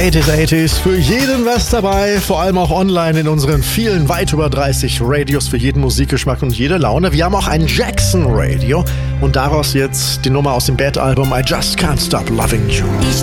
80s, für jeden was dabei, vor allem auch online in unseren vielen, weit über 30 Radios für jeden Musikgeschmack und jede Laune. Wir haben auch ein Jackson Radio und daraus jetzt die Nummer aus dem Bad Album I Just Can't Stop Loving You.